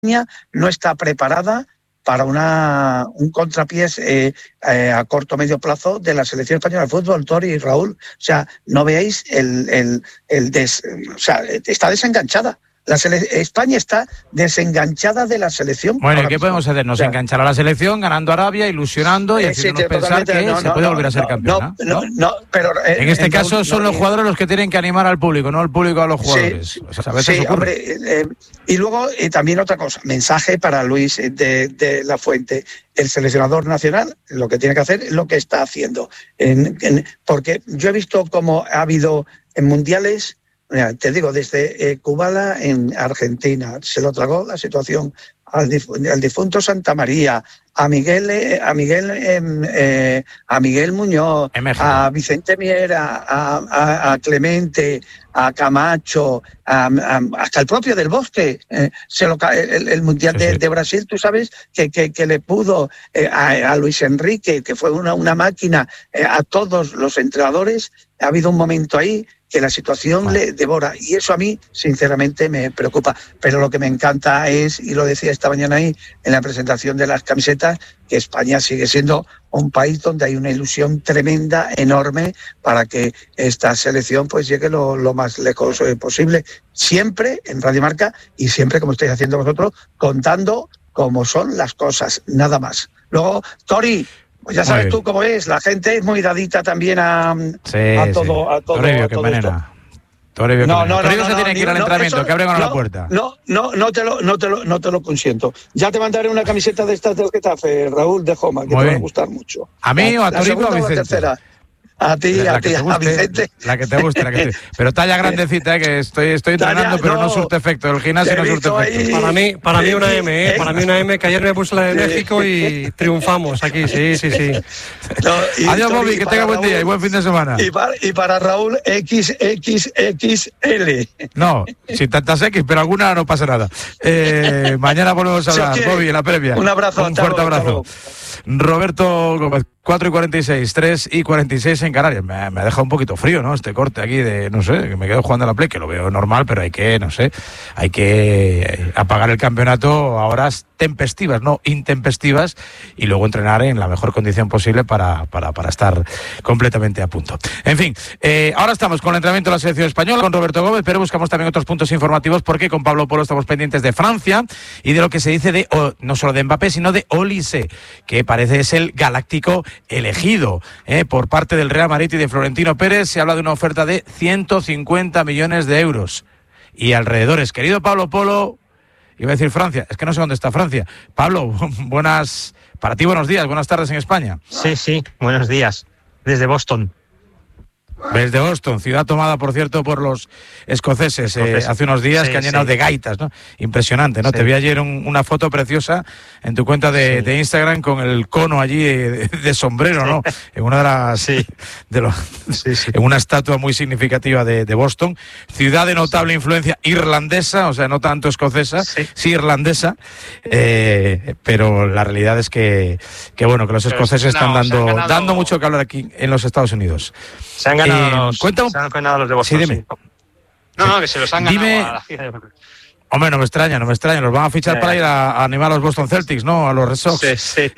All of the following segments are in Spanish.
no está preparada para un contrapiés a corto o medio plazo de la selección española de fútbol, Tori y Raúl. O sea, no veáis o sea, está desenganchada. España está desenganchada de la selección. Bueno, ¿qué podemos hacer? Nos enganchar a la selección, ganando Arabia, ilusionando y haciéndonos pensar que se puede volver a ser campeón. Pero en este caso son los jugadores los que tienen que animar al público, no el público a los jugadores. Sí, o sea, a veces ocurre. Hombre, y luego también otra cosa, mensaje para Luis de la Fuente. El seleccionador nacional lo que tiene que hacer es lo que está haciendo. Porque yo he visto cómo ha habido en mundiales. Mira, te digo, desde Kubala en Argentina, se lo tragó la situación al difunto Santa María, a Miguel Muñoz, a Vicente Mier, a Clemente, a Camacho, hasta el propio Del Bosque, el Mundial de Brasil, tú sabes que le pudo a Luis Enrique, que fue una máquina, a todos los entrenadores. Ha habido un momento ahí que la situación le devora, y eso a mí sinceramente me preocupa, pero lo que me encanta es, y lo decía esta mañana ahí en la presentación de las camisetas, que España sigue siendo un país donde hay una ilusión tremenda, enorme, para que esta selección pues llegue lo más lejos posible, siempre en Radio Marca y siempre, como estáis haciendo vosotros, contando cómo son las cosas, nada más. Luego, Tori, pues ya sabes tú cómo es, la gente es muy dadita también a todo. Toribio, qué manera. Toribio se tiene que ir al entrenamiento, que abren la puerta. No te lo consiento. Ya te mandaré una camiseta de estas del Getafe, Raúl, de Joma, que te va a gustar mucho. ¿A mí o a Toribio o a Vicente? A ti, a Vicente. La que te guste, Pero talla grandecita, que estoy entrenando, pero no surte efecto. El gimnasio no surte efecto. Para mí una M, Para mí una M, que ayer me puse la de México y triunfamos aquí, sí. Adiós, Bobby, que tenga buen día y buen fin de semana. Y para Raúl, XXXL. No, sin tantas X, pero alguna no pasa nada. Mañana volvemos a hablar, Bobby, en la previa. Un abrazo. Un fuerte abrazo. Roberto Gómez, 4:46, 3:46 en Canarias. Me ha dejado un poquito frío, ¿no? Este corte aquí de, no sé, que me quedo jugando a la Play, que lo veo normal, pero hay que apagar el campeonato a horas tempestivas, no intempestivas, y luego entrenar en la mejor condición posible para estar completamente a punto. En fin, ahora estamos con el entrenamiento de la selección española, con Roberto Gómez, pero buscamos también otros puntos informativos, porque con Pablo Polo estamos pendientes de Francia y de lo que se dice no solo de Mbappé, sino de Olise, que parece es el galáctico elegido por parte del Real Madrid y de Florentino Pérez. Se habla de una oferta de 150 millones de euros y alrededores. Querido Pablo Polo, iba a decir Francia, es que no sé dónde está Francia. Pablo, buenos días, buenas tardes en España. Sí, buenos días, desde Boston. Desde Boston, ciudad tomada, por cierto, por los escoceses hace unos días, que han llenado de gaitas, ¿no? Impresionante, ¿no? Sí. Te vi ayer una foto preciosa en tu cuenta de Instagram con el cono allí de sombrero, ¿no? En una de las... en una estatua muy significativa de Boston. Ciudad de notable influencia irlandesa, o sea, no tanto escocesa, sí irlandesa, pero la realidad es que los escoceses están dando mucho que hablar aquí en los Estados Unidos. Se han ganado los de Boston. Sí, dime. No, que se los han ganado. Hombre, no me extraña. Los van a fichar para ir a animar a los Boston Celtics, ¿no? A los Red Sox. Sí.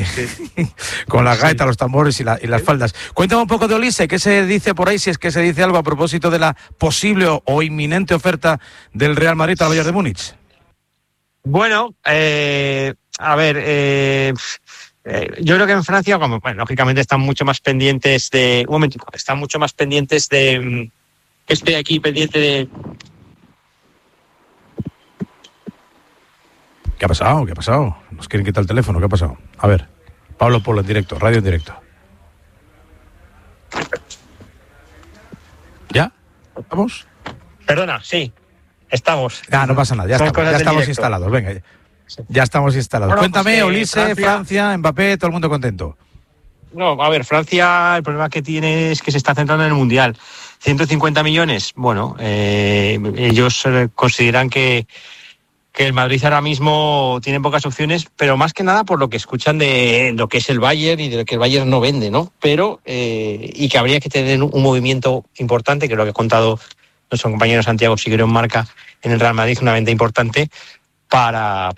Con las gaitas, los tambores y las faldas. Cuéntame un poco de Olise, ¿qué se dice por ahí? Si es que se dice algo a propósito de la posible o inminente oferta del Real Madrid al Bayern de Múnich. Bueno, yo creo que en Francia, lógicamente están mucho más pendientes de... Un momentico, están mucho más pendientes de... Estoy aquí pendiente de... ¿Qué ha pasado? Nos quieren quitar el teléfono, ¿qué ha pasado? A ver, Pablo Polo en directo, radio en directo. ¿Ya? ¿Estamos? Perdona, sí, estamos. No pasa nada, ya estamos instalados, venga. Ya estamos instalados. Bueno, cuéntame, Olise, Francia, Mbappé, todo el mundo contento. No, a ver, Francia, el problema que tiene es que se está centrando en el Mundial. 150 millones, ellos consideran que el Madrid ahora mismo tiene pocas opciones, pero más que nada por lo que escuchan de lo que es el Bayern y de lo que el Bayern no vende, ¿no? Pero, y que habría que tener un movimiento importante, que es lo que ha contado nuestro compañero Santiago Siguero en Marca, en el Real Madrid, una venta importante, para